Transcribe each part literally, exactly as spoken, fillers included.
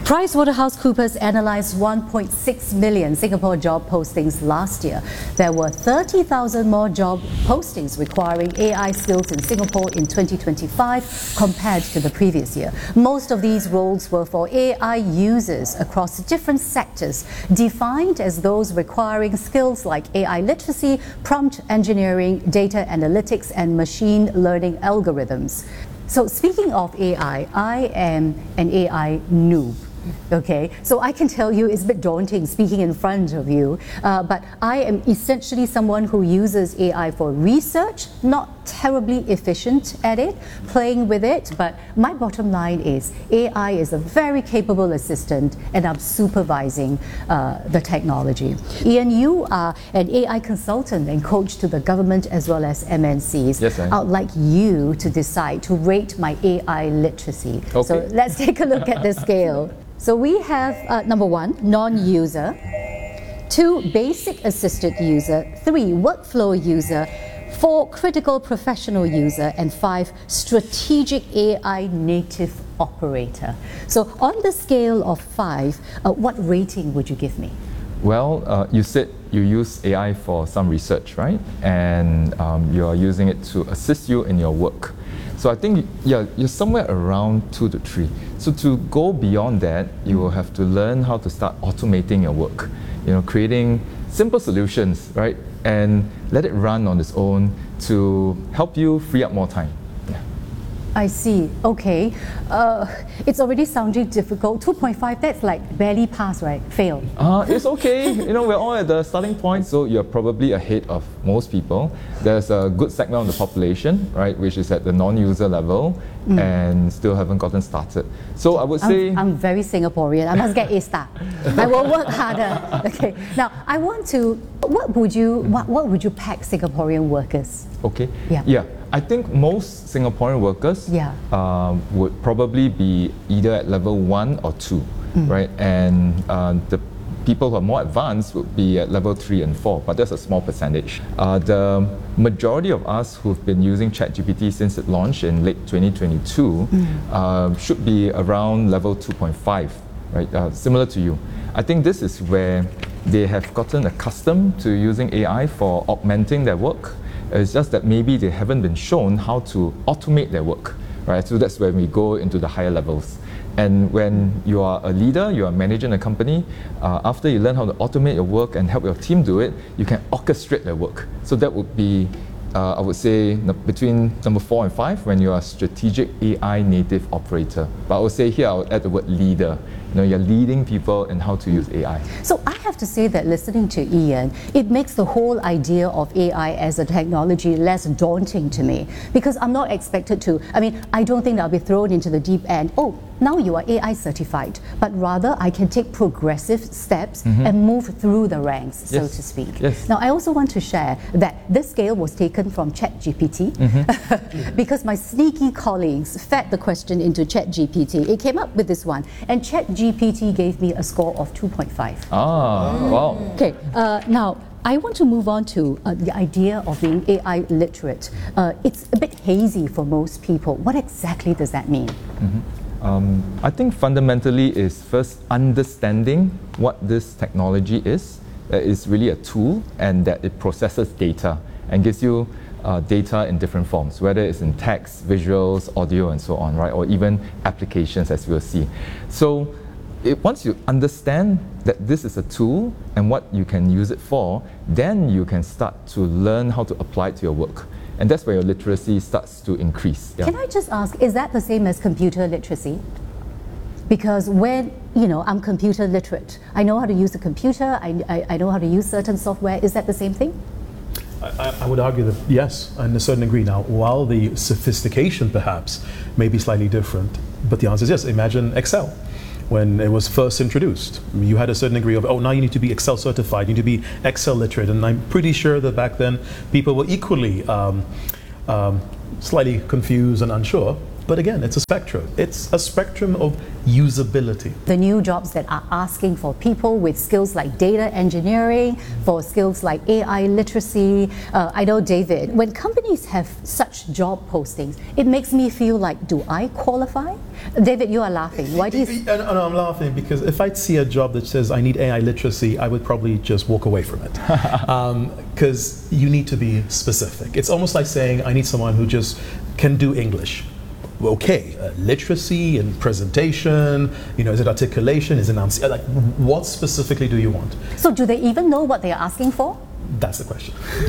PricewaterhouseCoopers analysed one point six million Singapore job postings last year. There were thirty thousand more job postings requiring A I skills in Singapore in twenty twenty-five compared to the previous year. Most of these roles were for A I users across different sectors, defined as those requiring skills like A I literacy, prompt engineering, data analytics, and machine learning algorithms. So speaking of A I, I am an A I noob. Okay, so I can tell you it's a bit daunting speaking in front of you, uh, but I am essentially someone who uses A I for research, not terribly efficient at it, playing with it, but my bottom line is A I is a very capable assistant and I'm supervising uh, the technology. Ian, you are an A I consultant and coach to the government as well as M N Cs. Yes, I am. I'd like you to decide to rate my A I literacy. Okay. So let's take a look at the scale. So we have uh, number one, non-user, two, basic assisted user, three, workflow user, four, critical professional user, and five, strategic A I native operator. So on the scale of five, uh, what rating would you give me? Well, uh, you said you use A I for some research, right? And um, you are using it to assist you in your work. So I think, yeah, you're somewhere around two to three. So to go beyond that, you will have to learn how to start automating your work. You know, creating simple solutions, right? And let it run on its own to help you free up more time. Yeah. I see. Okay. Uh, it's already sounding difficult. two point five, that's like barely pass, right? Fail. Uh, it's okay. You know, we're all at the starting point, so you're probably ahead of most people. There's a good segment of the population, right, which is at the non-user level mm. and still haven't gotten started. So I would say... I'm, I'm very Singaporean. I must get A star. I will work harder. Okay. Now, I want to... What would you, what, what would you pack Singaporean workers? Okay. Yeah. Yeah. I think most Singaporean workers yeah. um, would probably be either at level one or two, mm. right? And uh, the people who are more advanced would be at level three and four, but that's a small percentage. Uh, the majority of us who've been using ChatGPT since it launched in late twenty twenty-two mm. uh, should be around level two point five, right? Uh, similar to you. I think this is where they have gotten accustomed to using A I for augmenting their work. It's just that maybe they haven't been shown how to automate their work, right? So that's when we go into the higher levels. And when you are a leader, you are managing a company, uh, after you learn how to automate your work and help your team do it, you can orchestrate their work. So that would be, uh, I would say, between number four and five when you are a strategic A I native operator. But I would say here, I would add the word leader. You know, you're leading people in how to use A I. So I have to say that listening to Ian, it makes the whole idea of A I as a technology less daunting to me, because I'm not expected to, I mean, I don't think I'll be thrown into the deep end. Oh, now you are A I certified, but rather I can take progressive steps mm-hmm. and move through the ranks, so yes. to speak. Yes. Now, I also want to share that this scale was taken from ChatGPT mm-hmm. because my sneaky colleagues fed the question into ChatGPT. It came up with this one, and ChatGPT gave me a score of two point five. Ah, mm. wow. Okay, uh, now, I want to move on to uh, the idea of being A I literate. Uh, it's a bit hazy for most people. What exactly does that mean? Mm-hmm. Um, I think fundamentally is first understanding what this technology is. That it's really a tool and that it processes data and gives you uh, data in different forms, whether it's in text, visuals, audio, and so on, right? Or even applications, as we'll see. So it, once you understand that this is a tool and what you can use it for, then you can start to learn how to apply it to your work. And that's where your literacy starts to increase. Yeah. Can I just ask, is that the same as computer literacy? Because when, you know, I'm computer literate, I know how to use a computer, I, I, I know how to use certain software. Is that the same thing? I, I would argue that yes, and to a certain degree. Now, while the sophistication perhaps may be slightly different, but the answer is yes. Imagine Excel. When it was first introduced, you had a certain degree of, oh, now you need to be Excel certified, you need to be Excel literate, and I'm pretty sure that back then people were equally um, um, slightly confused and unsure But again, it's a spectrum. It's a spectrum of usability. The new jobs that are asking for people with skills like data engineering, for skills like A I literacy. Uh, I know, David, when companies have such job postings, it makes me feel like, do I qualify? David, you are laughing. Why do you... And, and I'm laughing because if I'd see a job that says I need A I literacy, I would probably just walk away from it. Because um, you need to be specific. It's almost like saying I need someone who just can do English. Okay, uh, literacy and presentation, you know, is it articulation, is it enunciation? Like, what specifically do you want? So do they even know what they are asking for? That's the question.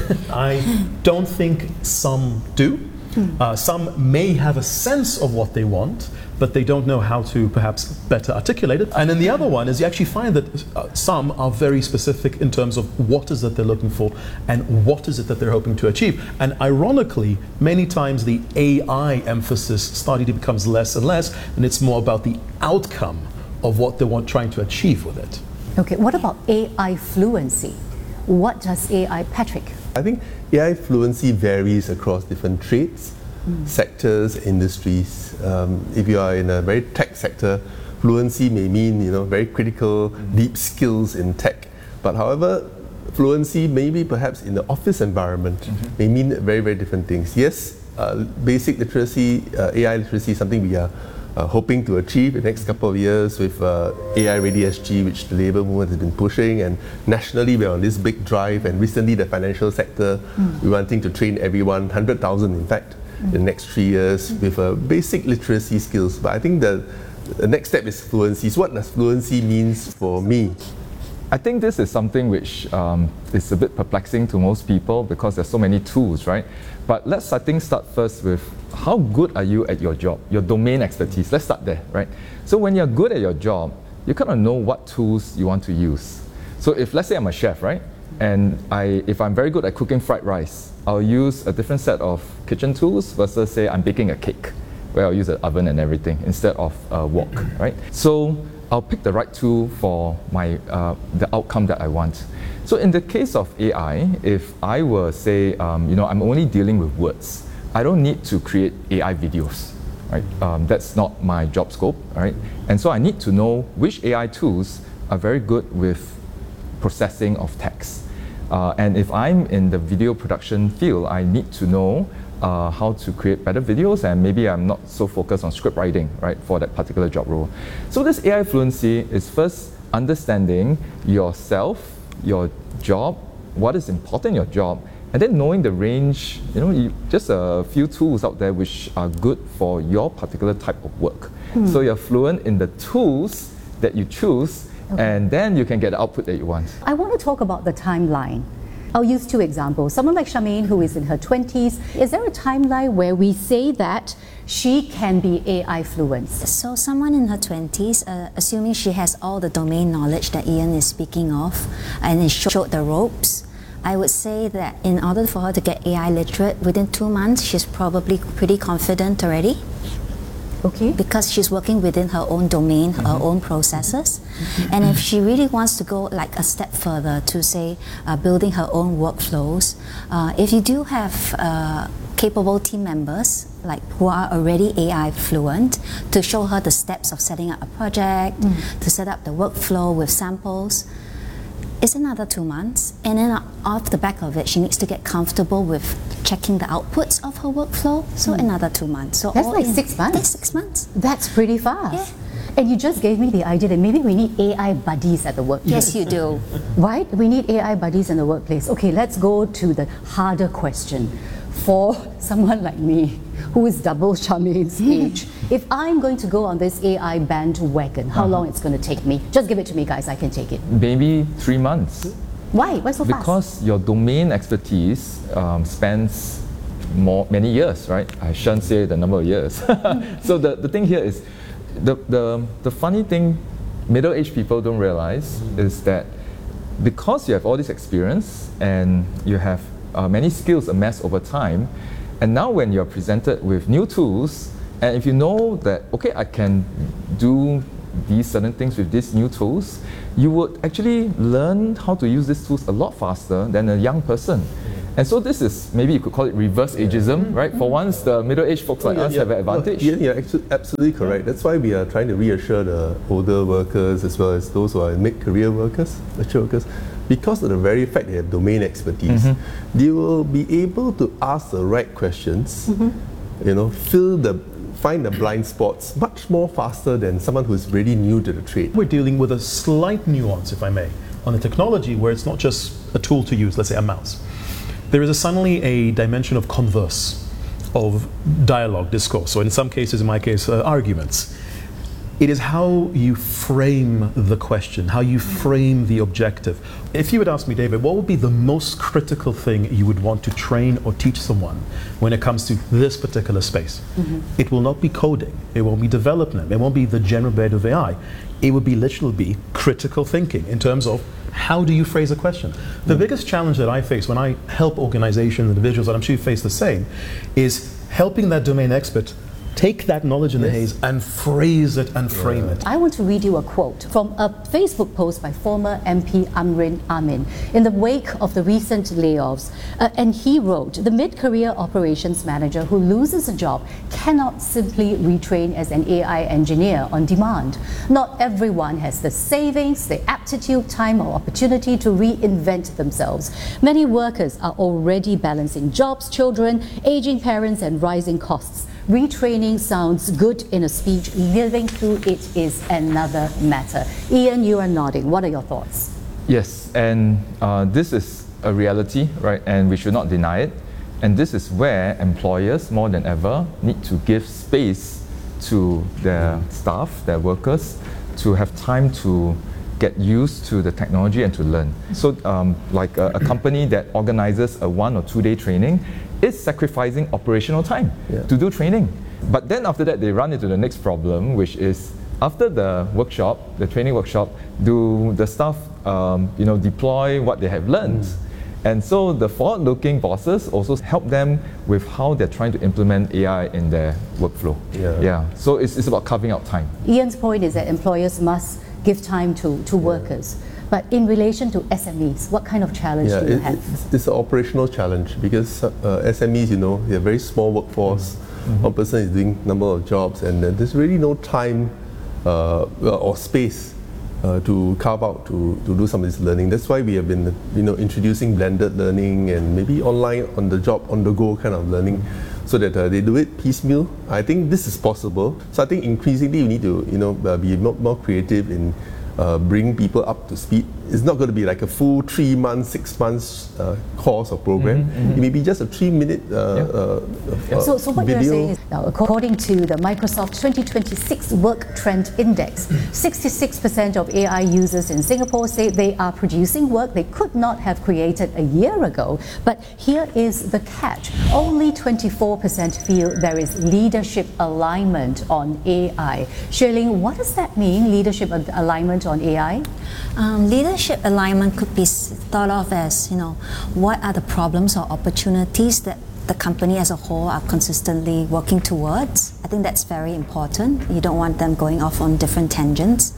I don't think some do. Uh, some may have a sense of what they want, but they don't know how to perhaps better articulate it. And then the other one is you actually find that uh, some are very specific in terms of what is it they're looking for and what is it that they're hoping to achieve. And ironically, many times the A I emphasis starting to becomes less and less, and it's more about the outcome of what they want trying to achieve with it. Okay, what about A I fluency? What does A I, Patrick? I think A I fluency varies across different trades, mm. sectors, industries. Um, if you are in a very tech sector, fluency may mean you know very critical, mm. deep skills in tech. But however, fluency maybe perhaps in the office environment mm-hmm. may mean very very different things. Yes, uh, basic literacy, uh, A I literacy is something we are Uh, hoping to achieve in the next couple of years with uh, A I Ready S G, which the labour movement has been pushing, and nationally we're on this big drive, and recently the financial sector, mm. we're wanting to train everyone, one hundred thousand in fact, mm. in the next three years mm. with uh, basic literacy skills. But I think the, the next step is fluency. So what does fluency means for me? I think this is something which um, is a bit perplexing to most people because there's so many tools, right? But let's, I think, start first with how good are you at your job, your domain expertise. Let's start there, right? So when you're good at your job, you kind of know what tools you want to use. So if, let's say I'm a chef, right? And I, if I'm very good at cooking fried rice, I'll use a different set of kitchen tools versus say I'm baking a cake, where I'll use an oven and everything instead of a wok, right? So I'll pick the right tool for my uh, the outcome that I want. So in the case of A I, if I were say, um, you know, I'm only dealing with words, I don't need to create A I videos, right? Um, that's not my job scope, right? And so I need to know which A I tools are very good with processing of text. Uh, and if I'm in the video production field, I need to know Uh, how to create better videos, and maybe I'm not so focused on script writing, right, for that particular job role. So this A I fluency is first understanding yourself, your job, what is important in your job, and then knowing the range, you know, you, just a few tools out there which are good for your particular type of work. Hmm. So you're fluent in the tools that you choose, okay. and then you can get the output that you want. I want to talk about the timeline. I'll use two examples. Someone like Charmaine, who is in her twenties, is there a timeline where we say that she can be A I fluent? So someone in her twenties, uh, assuming she has all the domain knowledge that Ian is speaking of, and is showed the ropes, I would say that in order for her to get A I literate, within two months, she's probably pretty confident already. Okay. Because she's working within her own domain, mm-hmm. her own processes. Mm-hmm. And if she really wants to go like a step further to say uh, building her own workflows, uh, if you do have uh, capable team members like who are already A I fluent to show her the steps of setting up a project, mm. to set up the workflow with samples, it's another two months, and then off the back of it, she needs to get comfortable with checking the outputs of her workflow. So mm. another two months. So that's all like in, six months. That's six months. That's pretty fast. Yeah. And you just gave me the idea that maybe we need A I buddies at the workplace. Yes, you do. Right? We need A I buddies in the workplace. Okay, let's go to the harder question. For someone like me, who is double Charmaine's age, if I'm going to go on this A I bandwagon, how uh-huh. long it's going to take me? Just give it to me, guys. I can take it. Maybe three months. Why? Why so fast? Because your domain expertise um, spans more many years, right? I shouldn't say the number of years. So the, the thing here is, the, the, the funny thing middle-aged people don't realize is that because you have all this experience and you have uh, many skills amassed over time, and now when you're presented with new tools, and if you know that, okay, I can do these certain things with these new tools, you would actually learn how to use these tools a lot faster than a young person. And so this is, maybe you could call it reverse ageism, right? For once, the middle-aged folks like us have an advantage. No, yeah, yeah, absolutely correct. That's why we are trying to reassure the older workers as well as those who are mid-career workers, mature workers, because of the very fact they have domain expertise, mm-hmm. they will be able to ask the right questions, mm-hmm. you know, fill the find the blind spots much more faster than someone who's really new to the trade. We're dealing with a slight nuance, if I may, on the technology where it's not just a tool to use, let's say a mouse. There is a, suddenly a dimension of converse, of dialogue, discourse, or in some cases, in my case, uh, arguments. It is how you frame the question, how you frame the objective. If you would ask me, David, what would be the most critical thing you would want to train or teach someone when it comes to this particular space? Mm-hmm. It will not be coding, it won't be development, it won't be the general bit of A I. It would be literally be critical thinking in terms of how do you phrase a question? The mm. biggest challenge that I face when I help organizations, individuals, and I'm sure you face the same, is helping that domain expert take that knowledge in yes. the haze and phrase it and frame yeah. it. I want to read you a quote from a Facebook post by former M P Amrin Amin in the wake of the recent layoffs. Uh, and he wrote, the mid-career operations manager who loses a job cannot simply retrain as an A I engineer on demand. Not everyone has the savings, the aptitude, time or opportunity to reinvent themselves. Many workers are already balancing jobs, children, aging parents and rising costs. Retraining sounds good in a speech, living through it is another matter. Ian, you are nodding. What are your thoughts? Yes, and uh, this is a reality, right? And we should not deny it. And this is where employers, more than ever, need to give space to their staff, their workers, to have time to get used to the technology and to learn. So um, like a, a company that organizes a one or two day training is sacrificing operational time yeah. to do training. But then after that, they run into the next problem, which is after the workshop, the training workshop, do the staff um, you know, deploy what they have learned? Mm. And so the forward-looking bosses also help them with how they're trying to implement A I in their workflow. Yeah. yeah. So it's, it's about carving out time. Ian's point is that employers must give time to, to yeah. workers. But in relation to S M Es, what kind of challenge yeah, do you it, have? It's, it's an operational challenge because uh, S M Es, you know, they're a very small workforce. Mm-hmm. One person is doing a number of jobs, and uh, there's really no time uh, or space uh, to carve out to, to do some of this learning. That's why we have been, you know, introducing blended learning and maybe online, on the job, on the go kind of learning, so that uh, they do it piecemeal. I think this is possible. So I think increasingly we need to, you know, uh, be more, more creative in Uh, bring people up to speed. It's not going to be like a full three months, six months uh, course or program. Mm-hmm, mm-hmm. It may be just a three minute uh, yep. uh, yep. uh, so, so what video. you're saying is, now, according to the Microsoft twenty twenty-six Work Trend Index, sixty-six percent of A I users in Singapore say they are producing work they could not have created a year ago. But here is the catch. Only twenty-four percent feel there is leadership alignment on A I. Shirling, what does that mean, leadership alignment on A I? Um, leadership alignment could be thought of as, you know, what are the problems or opportunities that the company as a whole are consistently working towards. I think that's very important. You don't want them going off on different tangents.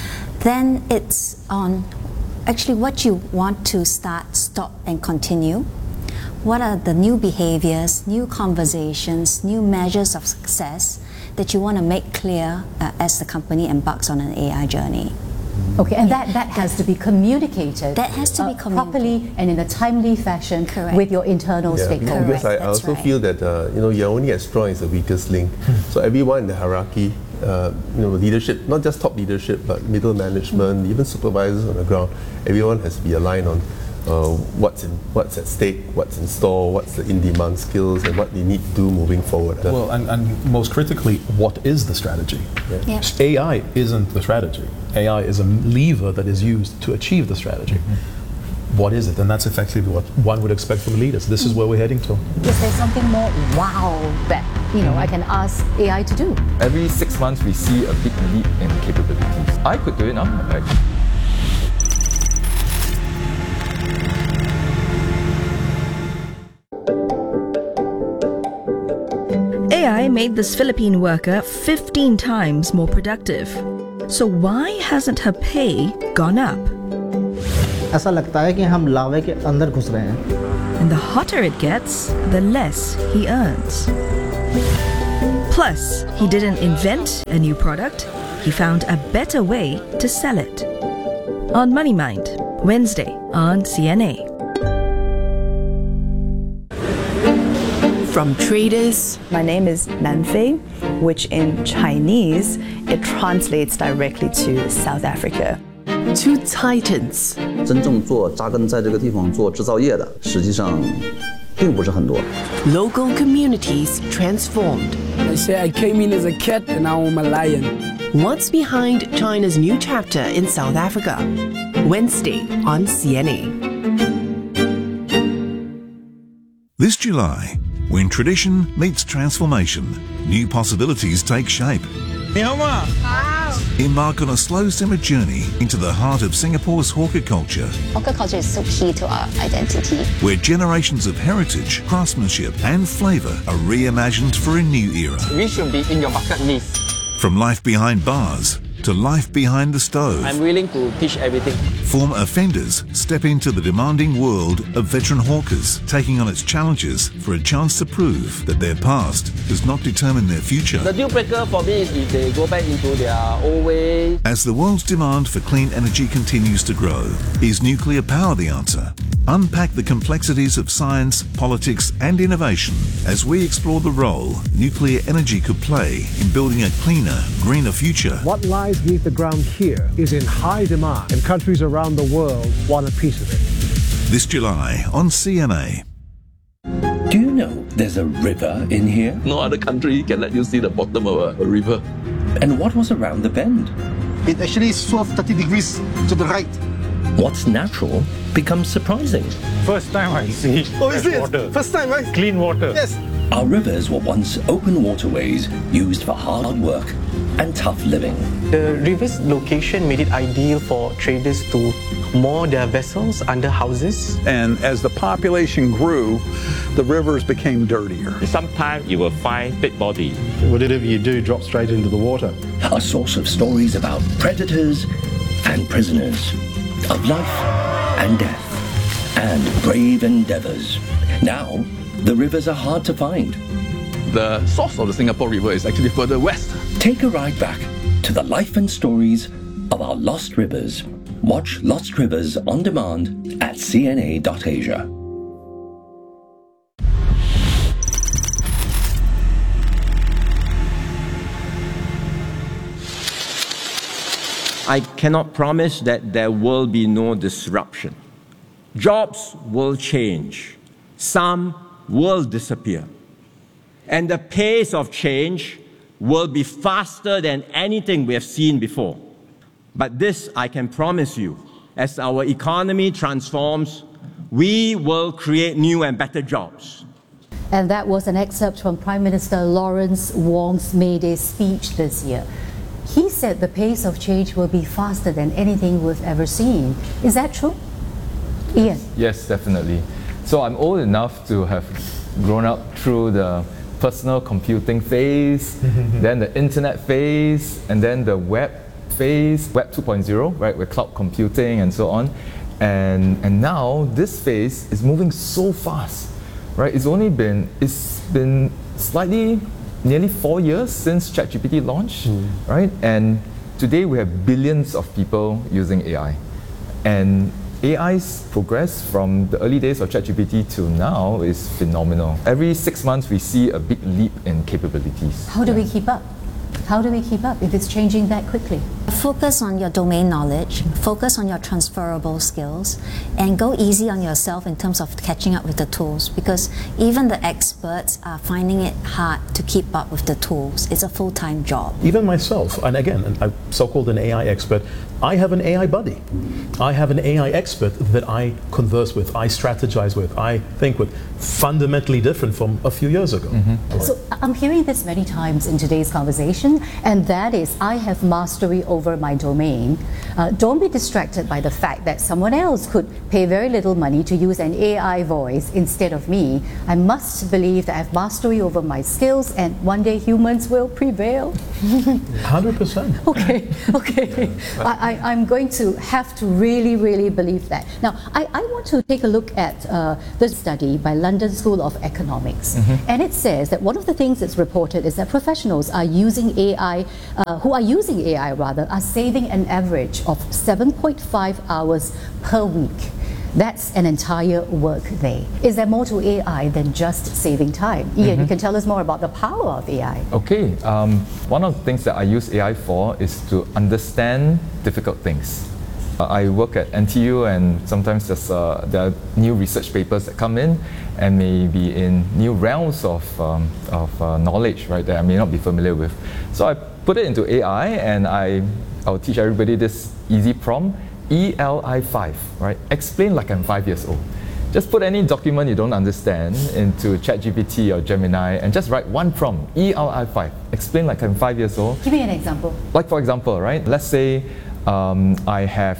Then it's on actually what you want to start, stop and continue. What are the new behaviors, new conversations, new measures of success that you want to make clear uh, as the company embarks on an A I journey. Okay, and that, that has to be communicated. That has to uh, be communicated properly and in a timely fashion Correct. with your internal yeah, stakeholders. Because I, I That's also right. feel that uh, you know, you're only as strong as the weakest link. So everyone in the hierarchy, uh, you know, leadership, not just top leadership, but middle management, mm-hmm. even supervisors on the ground, everyone has to be aligned on Uh, what's in what's at stake, what's in store, what's the in-demand skills, and what they need to do moving forward. Well, and, and most critically, what is the strategy? Yeah. A I isn't the strategy. A I is a lever that is used to achieve the strategy. Mm-hmm. What is it? And that's effectively what one would expect from leaders. This is where we're heading to. Is there something more wow that, you know, I can ask A I to do? Every six months we see a big leap in capabilities. I could do it now. Right? A I made this Philippine worker fifteen times more productive. So why hasn't her pay gone up? ऐसा लगता है कि हम लावे के अंदर घुस रहे हैं. And the hotter it gets, the less he earns. Plus, he didn't invent a new product, he found a better way to sell it. On Money Mind, Wednesday on C N A. From traders. My name is Nanfei, which in Chinese, it translates directly to South Africa. To titans. 真正做扎根在这个地方做制造业的，实际上并不是很多。 Local communities transformed. They say I came in as a cat and now I'm a lion. What's behind China's new chapter in South Africa? Wednesday on C N A. This July, when tradition meets transformation, new possibilities take shape. Embark on a slow simmer journey into the heart of Singapore's hawker culture. Hawker culture is so key to our identity. Where generations of heritage, craftsmanship and flavour are reimagined for a new era. We should be in your bucket list. From life behind bars to life behind the stove. I'm willing to teach everything. Former offenders step into the demanding world of veteran hawkers, taking on its challenges for a chance to prove that their past does not determine their future. The deal breaker for me is if they go back into their old way. As the world's demand for clean energy continues to grow, is nuclear power the answer? Unpack the complexities of science, politics and innovation as we explore the role nuclear energy could play in building a cleaner, greener future. What lies beneath the ground here is in high demand, and countries around the world want a piece of it. This July on C N A. Do you know there's a river in here? No other country can let you see the bottom of a, a river. And what was around the bend? It actually swerved thirty degrees to the right. What's natural becomes surprising. First time I see Oh, is it? water. First time, right? Clean water. Yes. Our rivers were once open waterways used for hard work and tough living. The river's location made it ideal for traders to moor their vessels under houses. And as the population grew, the rivers became dirtier. Sometimes you will find dead body. Whatever you do, drop straight into the water. A source of stories about predators and prisoners, of life and death, and brave endeavors. Now, the rivers are hard to find. The source of the Singapore River is actually further west. Take a ride back to the life and stories of our lost rivers. Watch Lost Rivers on demand at c n a dot asia. I cannot promise that there will be no disruption. Jobs will change. Some will disappear. And the pace of change will be faster than anything we have seen before. But this I can promise you, as our economy transforms, we will create new and better jobs. And that was an excerpt from Prime Minister Lawrence Wong's May Day speech this year. He said the pace of change will be faster than anything we've ever seen. Is that true? Ian? Yes, definitely. So I'm old enough to have grown up through the personal computing phase, then the internet phase, and then the web phase, Web two point oh, right, with cloud computing and so on. And, and now this phase is moving so fast, right? It's only been, it's been slightly, nearly four years since ChatGPT launched, mm. right? And today we have billions of people using A I. And A I's progress from the early days of ChatGPT to now is phenomenal. Every six months we see a big leap in capabilities. How do yeah. we keep up? How do we keep up if it's changing that quickly? Focus on your domain knowledge, focus on your transferable skills, and go easy on yourself in terms of catching up with the tools, because even the experts are finding it hard to keep up with the tools. It's a full-time job. Even myself, and again, I'm so-called an A I expert, I have an A I buddy. I have an A I expert that I converse with, I strategize with, I think with, fundamentally different from a few years ago. Mm-hmm. So I'm hearing this many times in today's conversation, and that is, I have mastery over over my domain, uh, don't be distracted by the fact that someone else could pay very little money to use an A I voice instead of me. I must believe that I have mastery over my skills, and one day humans will prevail. one hundred percent. Okay, okay. Yeah. I, I, I'm going to have to really, really believe that. Now, I, I want to take a look at uh, this study by London School of Economics. Mm-hmm. And it says that one of the things that's reported is that professionals are using A I, uh, who are using A I rather, are saving an average of seven point five hours per week. That's an entire work day. Is there more to A I than just saving time? Ian, mm-hmm. you can tell us more about the power of A I. Okay, um, one of the things that I use A I for is to understand difficult things. Uh, I work at N T U, and sometimes there's, uh, there are new research papers that come in and may be in new realms of, um, of uh, knowledge, right, that I may not be familiar with. So I put it into A I, and I, I'll teach everybody this easy prompt. E L I five, right? Explain like I'm five years old. Just put any document you don't understand into ChatGPT or Gemini and just write one prompt, E L I five. Explain like I'm five years old. Give me an example. Like for example, right? Let's say um, I have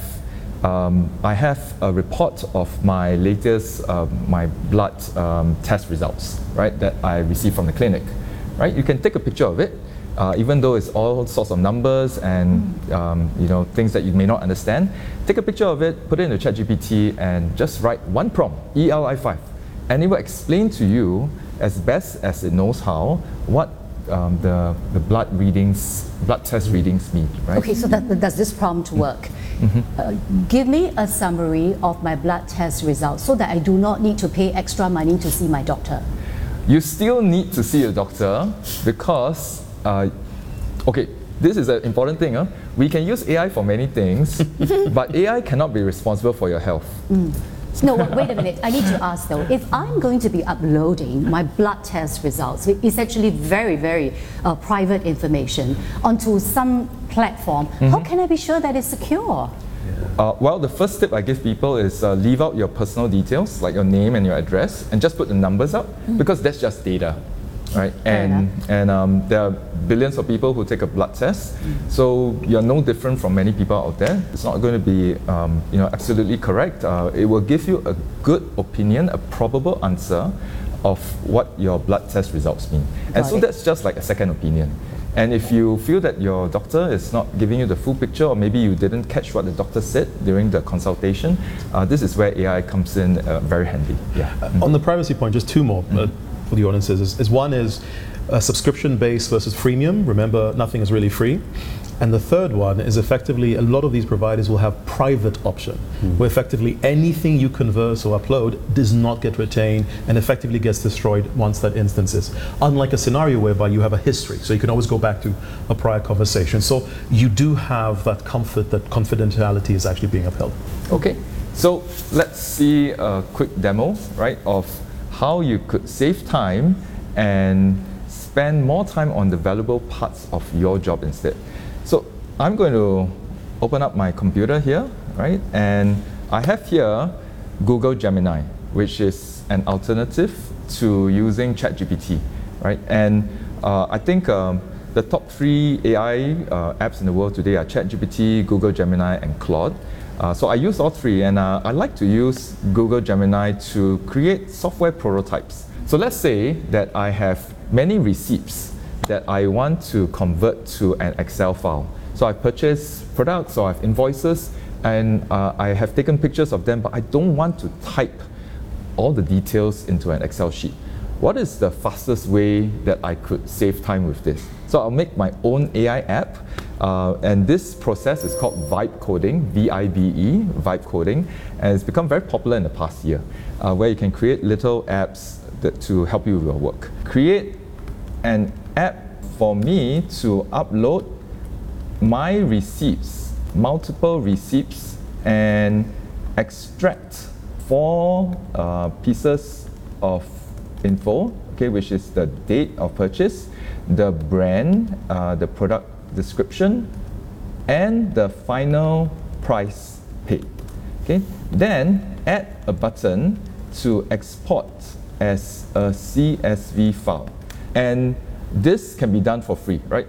um, I have a report of my latest uh, my blood um, test results, right? That I received from the clinic, right? You can take a picture of it. Uh, even though it's all sorts of numbers and um, you know, things that you may not understand, take a picture of it, put it into ChatGPT, and just write one prompt, E L I five, and it will explain to you as best as it knows how what um, the the blood readings, blood test readings mean. Right? Okay, so that, does this prompt work? Mm-hmm. Uh, give me a summary of my blood test results so that I do not need to pay extra money to see my doctor. You still need to see a doctor because. Uh, okay, this is an important thing. Huh? We can use A I for many things, but A I cannot be responsible for your health. Mm. No, wait a minute. I need to ask though, if I'm going to be uploading my blood test results, essentially very, very uh, private information, onto some platform, mm-hmm. how can I be sure that it's secure? Uh, well, the first tip I give people is uh, leave out your personal details, like your name and your address, and just put the numbers up, mm. because that's just data. Right, and and um, there are billions of people who take a blood test, mm. so you're no different from many people out there. It's not going to be um, you know, absolutely correct. Uh, it will give you a good opinion, a probable answer of what your blood test results mean. Got and so it. That's just like a second opinion. And if you feel that your doctor is not giving you the full picture, or maybe you didn't catch what the doctor said during the consultation, uh, this is where A I comes in uh, very handy. Yeah. Uh, mm-hmm. On the privacy point, just two more. Mm-hmm. uh, for the audiences is, is one is uh, subscription-based versus freemium. Remember, nothing is really free. And the third one is effectively a lot of these providers will have private option, mm. where effectively anything you converse or upload does not get retained and effectively gets destroyed once that instance is. Unlike a scenario whereby you have a history, so you can always go back to a prior conversation. So you do have that comfort that confidentiality is actually being upheld. Okay, so let's see a quick demo, right, of how you could save time and spend more time on the valuable parts of your job instead. So I'm going to open up my computer here, right? And I have here Google Gemini, which is an alternative to using ChatGPT, right? And uh, I think um, the top three A I uh, apps in the world today are ChatGPT, Google Gemini, and Claude. Uh, so I use all three, and uh, I like to use Google Gemini to create software prototypes. So let's say that I have many receipts that I want to convert to an Excel file. So I purchase products or I have invoices, and uh, I have taken pictures of them, but I don't want to type all the details into an Excel sheet. What is the fastest way that I could save time with this? So I'll make my own A I app. Uh, and this process is called Vibe Coding, V I B E, Vibe Coding, and it's become very popular in the past year, uh, where you can create little apps that, to help you with your work. Create an app for me to upload my receipts, multiple receipts, and extract four uh, pieces of info, okay, which is the date of purchase, the brand, uh, the product description, and the final price paid. Okay, then add a button to export as a C S V file, and this can be done for free, right?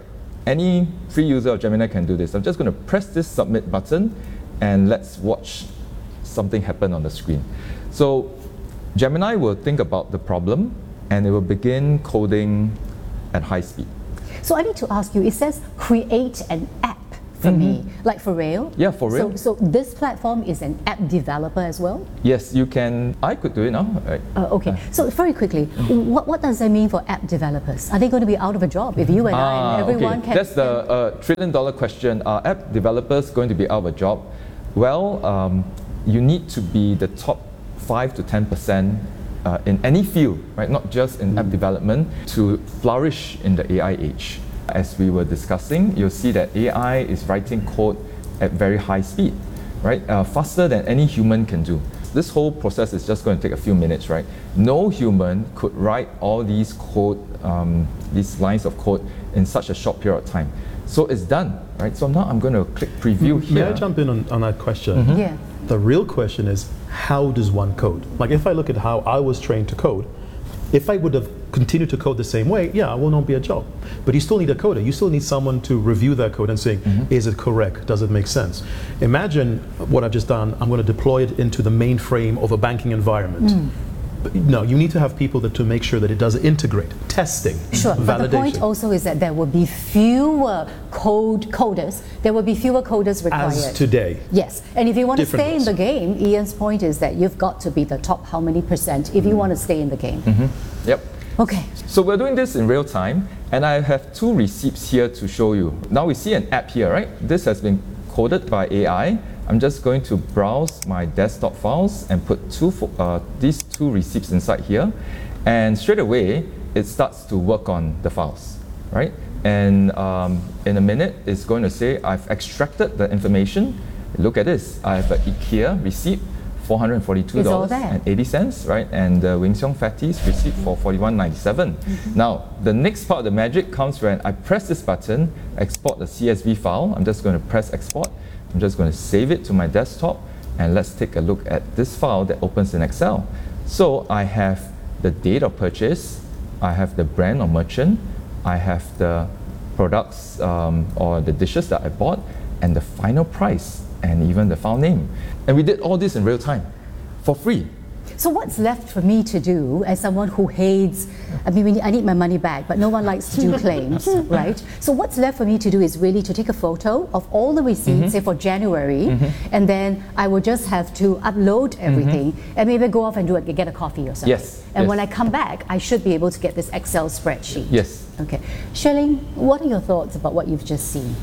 Any free user of Gemini can do this. I'm just going to press this submit button and let's watch something happen on the screen. So Gemini will think about the problem and it will begin coding at high speed. So I need to ask you, it says create an app for mm-hmm. me, like for real? Yeah, for real. So, so this platform is an app developer as well? Yes, you can. I could do it now. Right. Uh, okay, uh, so very quickly, mm-hmm. what, what does that mean for app developers? Are they going to be out of a job if you and ah, I and everyone okay. can... That's the uh, trillion dollar question. Are app developers going to be out of a job? Well, um, you need to be the top five to ten percent uh, in any field, right? Not just in mm. app development, to flourish in the A I age. As we were discussing, you'll see that A I is writing code at very high speed, right? Uh, faster than any human can do. This whole process is just going to take a few minutes, right? No human could write all these code, um, these lines of code in such a short period of time. So it's done, right? So now I'm going to click preview May here. May I jump in on, on that question? Mm-hmm. Yeah. The real question is, how does one code? Like if I look at how I was trained to code, if I would have continued to code the same way, yeah, I will not be a job. But you still need a coder. You still need someone to review that code and saying, mm-hmm. is it correct? Does it make sense? Imagine what I've just done. I'm going to deploy it into the mainframe of a banking environment. Mm. No, you need to have people that to make sure that it does integrate, testing, sure, validation. But the point also is that there will be fewer code coders. There will be fewer coders required. As today. Yes, and if you want to stay ways. in the game, Ian's point is that you've got to be the top how many percent if you mm. want to stay in the game. Mm-hmm. Yep. Okay. So we're doing this in real time, and I have two receipts here to show you. Now we see an app here, right? This has been coded by A I. I'm just going to browse my desktop files and put two, uh, these two receipts inside here. And straight away, it starts to work on the files, right? And um, in a minute, it's going to say, I've extracted the information. Look at this. I have an IKEA receipt, four hundred forty-two dollars and eighty cents, right? And the Wing Xiong Fatties receipt for forty-one ninety-seven. Mm-hmm. Now, the next part of the magic comes when I press this button, export the C S V file. I'm just going to press export. I'm just going to save it to my desktop, and let's take a look at this file that opens in Excel. So I have the date of purchase, I have the brand or merchant, I have the products um, or the dishes that I bought, and the final price, and even the file name. And we did all this in real time, for free. So what's left for me to do as someone who hates, I mean, I need my money back, but no one likes to do claims, right? So what's left for me to do is really to take a photo of all the receipts, mm-hmm. say for January, mm-hmm. and then I will just have to upload everything, mm-hmm. and maybe go off and do it, get a coffee or something. Yes. And yes. when I come back, I should be able to get this Excel spreadsheet. Yes. Okay. Shirley, what are your thoughts about what you've just seen?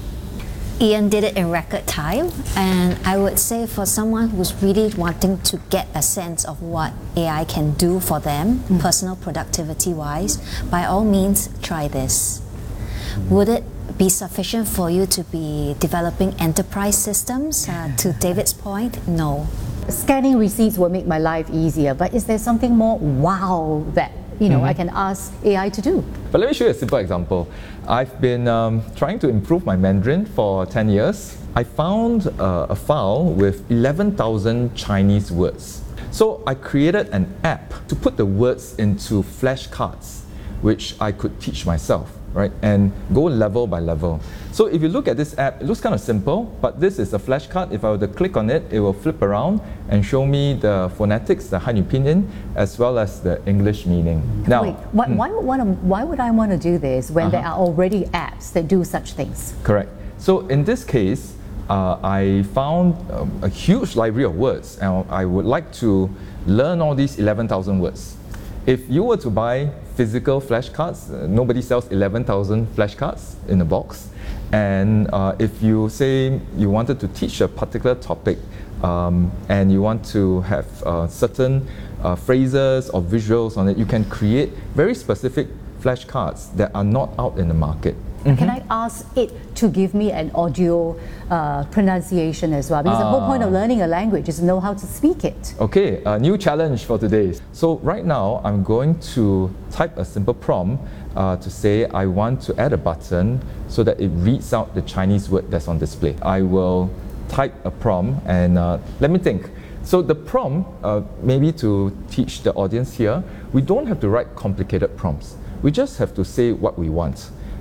Ian did it in record time, and I would say for someone who's really wanting to get a sense of what A I can do for them, mm. personal productivity wise, by all means try this. Mm. Would it be sufficient for you to be developing enterprise systems? Uh, to David's point, no. Scanning receipts will make my life easier, but is there something more wow that you know, mm-hmm. I can ask A I to do? But let me show you a simple example. I've been um, trying to improve my Mandarin for ten years. I found uh, a file with eleven thousand Chinese words. So I created an app to put the words into flashcards, which I could teach myself, right? And go level by level. So if you look at this app, it looks kind of simple, but this is a flashcard. If I were to click on it, it will flip around and show me the phonetics, the Hanyu Pinyin, as well as the English meaning. Now, Wait, why, hmm. why, would wanna, why would I want to do this when uh-huh. there are already apps that do such things? Correct. So in this case, uh, I found um, a huge library of words, and I would like to learn all these eleven thousand words. If you were to buy physical flashcards, uh, nobody sells eleven thousand flashcards in a box. And uh, if you say you wanted to teach a particular topic um, and you want to have uh, certain uh, phrases or visuals on it, you can create very specific flashcards that are not out in the market. Mm-hmm. Can I ask it to give me an audio uh, pronunciation as well? Because uh, the whole point of learning a language is to know how to speak it. Okay, a new challenge for today. So right now, I'm going to type a simple prompt uh, to say I want to add a button so that it reads out the Chinese word that's on display. I will type a prompt and uh, let me think. So the prompt, uh, maybe to teach the audience here, we don't have to write complicated prompts. We just have to say what we want.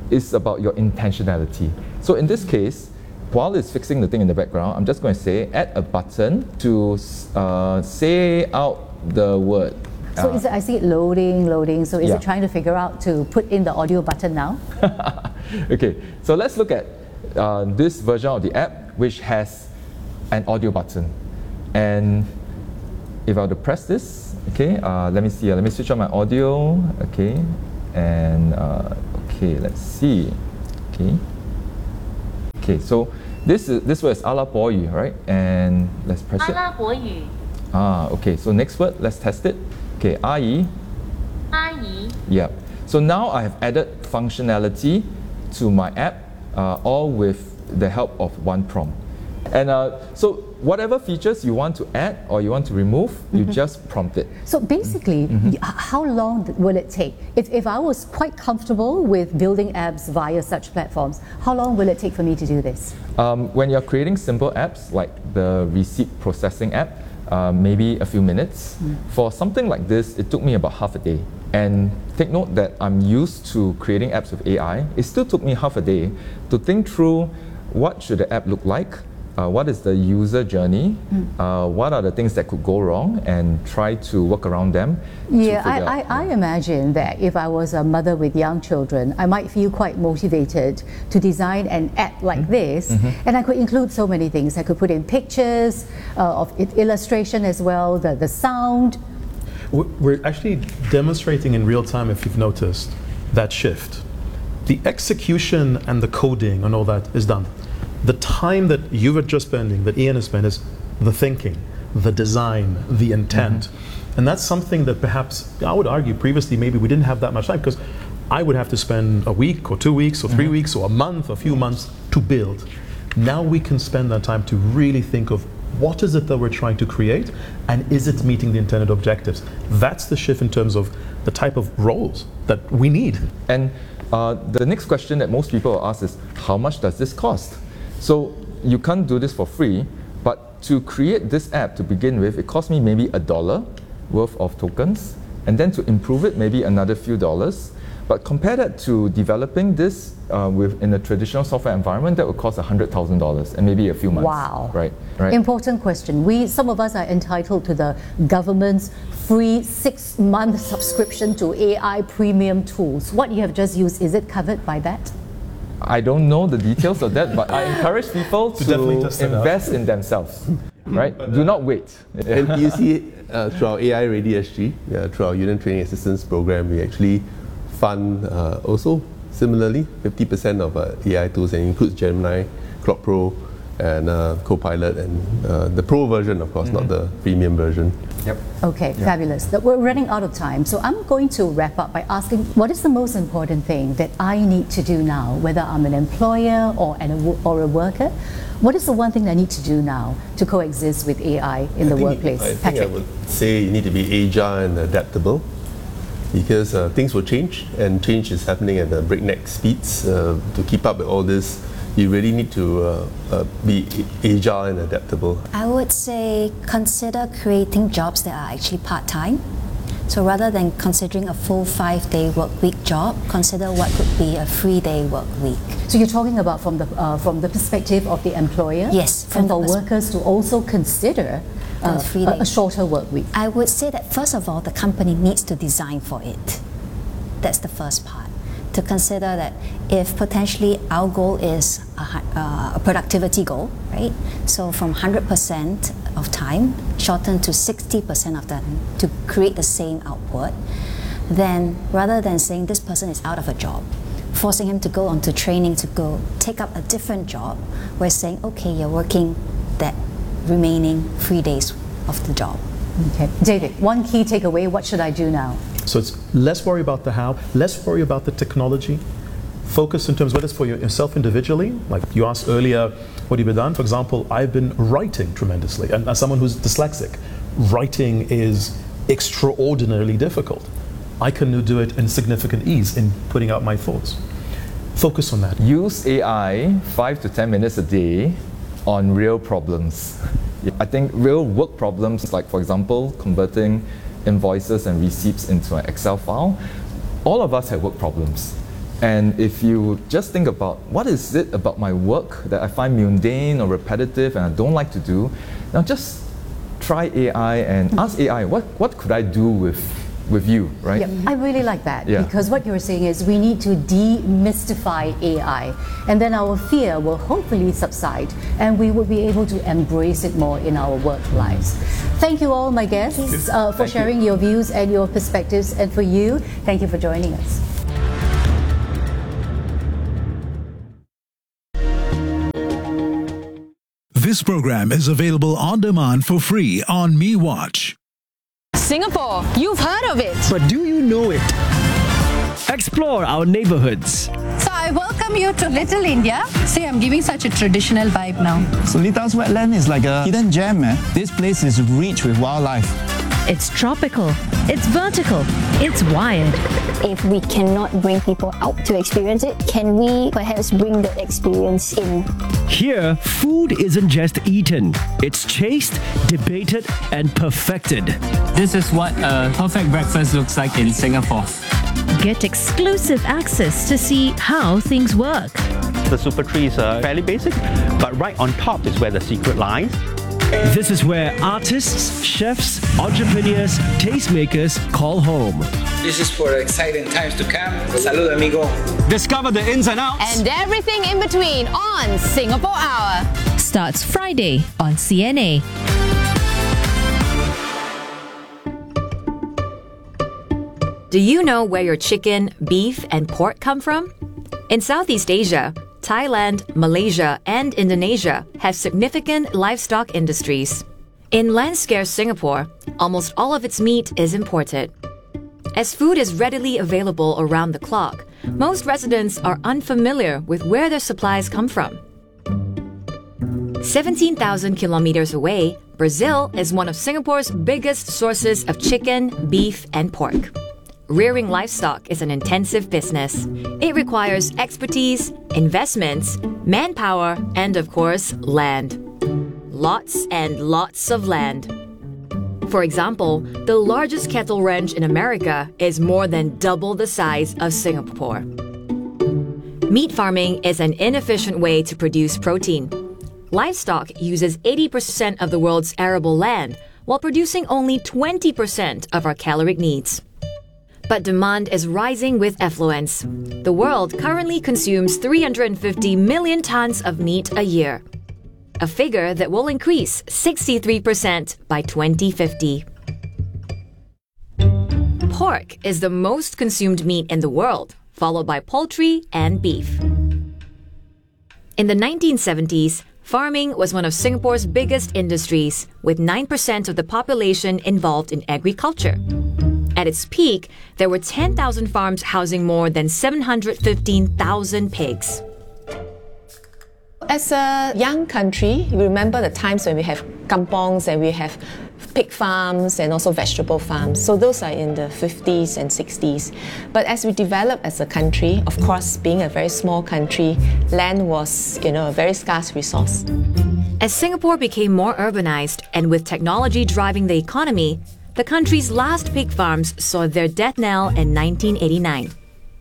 is about your intentionality. So in this case, while it's fixing the thing in the background, I'm just going to say add a button to uh, say out the word. So uh, is it, I see it loading, loading. So is yeah. it trying to figure out to put in the audio button now? Okay, so let's look at uh, this version of the app which has an audio button. And if I were to press this, okay, uh, let me see, uh, let me switch on my audio, okay, and uh, okay, let's see, okay. Okay, so this is this word is 阿拉伯语, right? And let's press it. 阿拉伯语. Ah, okay. So next word, let's test it. Okay, 阿姨. 阿姨. Yeah. So now I have added functionality to my app, uh, all with the help of one prompt. And uh, so whatever features you want to add or you want to remove, mm-hmm. you just prompt it. So basically, mm-hmm. how long will it take? If, if I was quite comfortable with building apps via such platforms, how long will it take for me to do this? Um, when you're creating simple apps like the receipt processing app, uh, maybe a few minutes. Mm. For something like this, it took me about half a day. And take note that I'm used to creating apps with A I. It still took me half a day to think through what should the app look like, Uh, what is the user journey, mm. uh, what are the things that could go wrong, and try to work around them. Yeah, I, I, I imagine that if I was a mother with young children, I might feel quite motivated to design an app like mm-hmm. this, mm-hmm. and I could include so many things. I could put in pictures uh, of illustration as well, the, the sound. We're actually demonstrating in real time, if you've noticed, that shift. The execution and the coding and all that is done. The time that you were just spending, that Ian has spent, is the thinking, the design, the intent. Mm-hmm. And that's something that perhaps, I would argue previously maybe we didn't have that much time, because I would have to spend a week or two weeks or three mm-hmm. weeks or a month or a few months to build. Now we can spend that time to really think of what is it that we're trying to create, and is it meeting the intended objectives? That's the shift in terms of the type of roles that we need. And uh, the next question that most people will ask is, how much does this cost? So you can't do this for free, but to create this app to begin with, it cost me maybe a dollar worth of tokens, and then to improve it, maybe another few dollars. But compare that to developing this uh, with in a traditional software environment, that would cost one hundred thousand dollars and maybe a few months. Wow. Right, right. Important question. We, some of us are entitled to the government's free six-month subscription to A I premium tools. What you have just used, is it covered by that? I don't know the details of that, but I encourage people to, to invest in themselves, right? Do not wait. And you see, uh, through our A I Ready S G, uh, through our Union Training Assistance Program, we actually fund uh, also similarly fifty percent of uh, A I tools, and includes Gemini, Claude Pro, and uh, Copilot, and uh, the Pro version, of course, mm-hmm. not the premium version. Yep. Okay, yep. Fabulous. We're running out of time, so I'm going to wrap up by asking, what is the most important thing that I need to do now, whether I'm an employer or, an, or a worker? What is the one thing I need to do now to coexist with A I in I the workplace? I think Patrick? I would say you need to be agile and adaptable, because uh, things will change, and change is happening at the breakneck speeds. Uh, to keep up with all this, you really need to uh, uh, be agile and adaptable. I would say consider creating jobs that are actually part-time. So rather than considering a full five-day work week job, consider what could be a three-day work week. So you're talking about from the uh, from the perspective of the employer? Yes. And for workers to also consider uh, three a, a shorter work week? I would say that first of all, the company needs to design for it. That's the first part. To consider that if potentially our goal is a, uh, a productivity goal, right? So from one hundred percent of time, shorten to sixty percent of that to create the same output, then rather than saying this person is out of a job, forcing him to go on to training to go take up a different job, we're saying, okay, you're working that remaining three days of the job. Okay. David, one key takeaway, what should I do now? So it's less worry about the how, less worry about the technology. Focus in terms of whether it's for yourself individually, like you asked earlier, what have you done? For example, I've been writing tremendously, and as someone who's dyslexic, writing is extraordinarily difficult. I can do it in significant ease in putting out my thoughts. Focus on that. Use A I five to ten minutes a day on real problems. I think real work problems, like for example, converting invoices and receipts into an Excel file, all of us have work problems. And if you just think about what is it about my work that I find mundane or repetitive and I don't like to do, now just try A I and ask A I, what, what could I do with, with you, right? Yeah, I really like that Yeah. because what you're saying is we need to demystify A I, and then our fear will hopefully subside and we will be able to embrace it more in our work lives. Thank you all my guests uh, for Thank sharing you. your views and your perspectives, and for you, thank you for joining us. This program is available on demand for free on MeWatch. Singapore, you've heard of it. But do you know it? Explore our neighborhoods. So I welcome you to Little India. See, I'm giving such a traditional vibe now. So Lita's wetland is like a hidden gem, man. This place is rich with wildlife. It's tropical, it's vertical, it's wired. If we cannot bring people out to experience it, can we perhaps bring the experience in? Here, food isn't just eaten, it's chased, debated, and perfected. This is what a perfect breakfast looks like in Singapore. Get exclusive access to see how things work. The super tree is uh, fairly basic, but right on top is where the secret lies. This is where artists, chefs, entrepreneurs, tastemakers call home. This is for exciting times to come. Salud, amigo. Discover the ins and outs. And everything in between on Singapore Hour. Starts Friday on C N A. Do you know where your chicken, beef, and pork come from? In Southeast Asia, Thailand, Malaysia, and Indonesia have significant livestock industries. In land-scarce Singapore, almost all of its meat is imported. As food is readily available around the clock, most residents are unfamiliar with where their supplies come from. seventeen thousand kilometers away, Brazil is one of Singapore's biggest sources of chicken, beef, and pork. Rearing livestock is an intensive business. It requires expertise, investments, manpower, and of course, land. Lots and lots of land. For example, the largest cattle ranch in America is more than double the size of Singapore. Meat farming is an inefficient way to produce protein. Livestock uses eighty percent of the world's arable land, while producing only twenty percent of our caloric needs. But demand is rising with affluence. The world currently consumes three hundred fifty million tons of meat a year, a figure that will increase sixty-three percent by twenty fifty. Pork is the most consumed meat in the world, followed by poultry and beef. In the nineteen seventies, farming was one of Singapore's biggest industries, with nine percent of the population involved in agriculture. At its peak, there were ten thousand farms housing more than seven hundred fifteen thousand pigs. As a young country, you remember the times when we have kampongs and we have pig farms and also vegetable farms. So those are in the fifties and sixties. But as we develop as a country, of course, being a very small country, land was, you know, a very scarce resource. As Singapore became more urbanized and with technology driving the economy, the country's last pig farms saw their death knell in nineteen eighty-nine.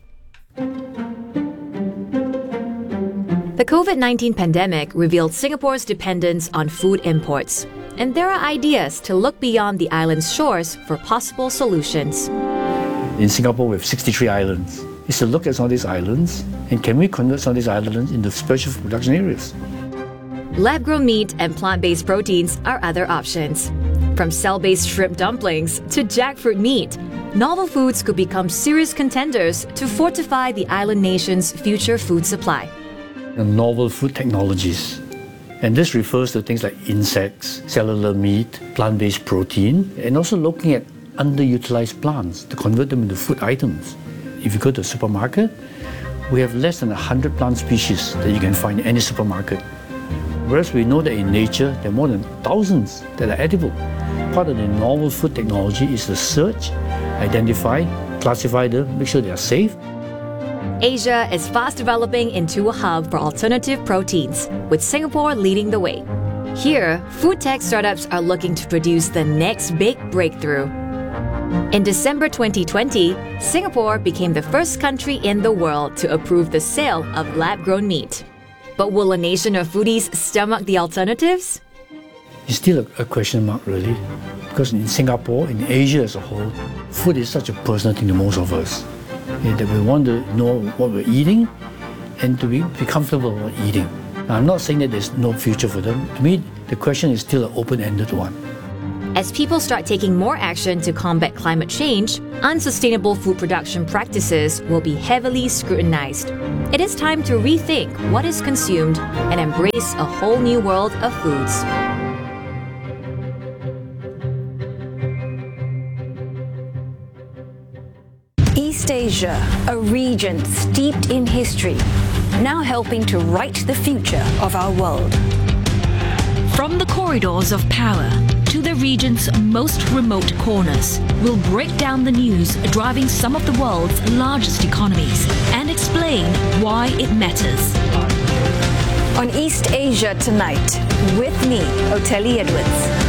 The COVID nineteen pandemic revealed Singapore's dependence on food imports, and there are ideas to look beyond the island's shores for possible solutions. In Singapore, we have sixty-three islands. Is to look at some of these islands, and can we convert some of these islands into special food production areas? Lab-grown meat and plant-based proteins are other options. From cell-based shrimp dumplings to jackfruit meat, novel foods could become serious contenders to fortify the island nation's future food supply. And novel food technologies. And this refers to things like insects, cellular meat, plant-based protein, and also looking at underutilized plants to convert them into food items. If you go to a supermarket, we have less than one hundred plant species that you can find in any supermarket. Whereas we know that in nature, there are more than thousands that are edible. Part of the novel food technology is to search, identify, classify them, make sure they are safe. Asia is fast developing into a hub for alternative proteins, with Singapore leading the way. Here, food tech startups are looking to produce the next big breakthrough. In December twenty twenty, Singapore became the first country in the world to approve the sale of lab-grown meat. But will a nation of foodies stomach the alternatives? It's still a, a question mark, really. Because in Singapore, in Asia as a whole, food is such a personal thing to most of us. Yeah, that we want to know what we're eating and to be, be comfortable with eating. Now, I'm not saying that there's no future for them. To me, the question is still an open-ended one. As people start taking more action to combat climate change, unsustainable food production practices will be heavily scrutinized. It is time to rethink what is consumed and embrace a whole new world of foods. East Asia, a region steeped in history, now helping to write the future of our world. From the corridors of power to the region's most remote corners, we'll break down the news driving some of the world's largest economies and explain why it matters. On East Asia Tonight, with me, Ottilie Edwards.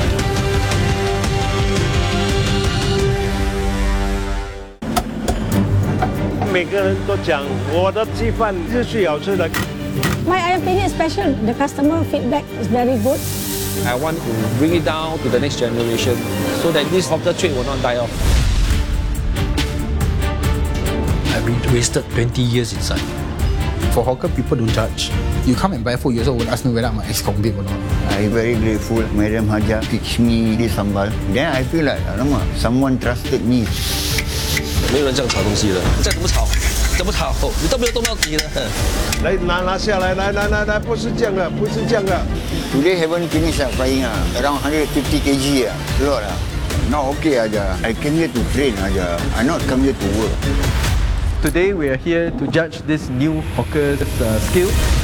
每个人都讲我的鸡饭是最好吃的。 My opinion is special. The customer feedback is very good. I want to bring it down to the next generation so that this hawker trade will not die off. I've been wasted twenty years inside. For hawker, people don't judge. You come and buy food, you also will ask me whether I'm an ex-convict or not. I'm very grateful. Madam Haja teach me this sambal. Then I feel like, alamak, someone trusted me. 没有人这样炒东西的，你再怎么炒，怎么炒，你都没有动到底的。 来拿拿下来，来来来来，不是这样的，不是这样的。 Today haven't finished uh, frying uh, around one hundred fifty kilograms uh, lot uh. Now okay aja. I came here to train aja. I not come here to work. Today we are here to judge this new hawker's uh, skill.